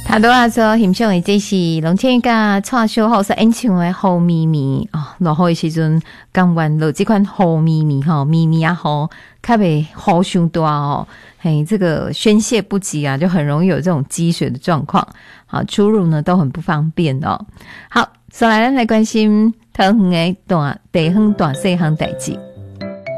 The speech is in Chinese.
他都话说欣赏的这是龙千甲蔡小虎所演唱的《好咪咪》啊，落雨的时阵，甘愿落这款好咪咪哈，咪咪啊好，较袂雨伤大哦，嘿，这个宣泄不及啊，就很容易有这种积水的状况，好，出入呢都很不方便哦。好，所以咱来关心桃园的地方大细项代志。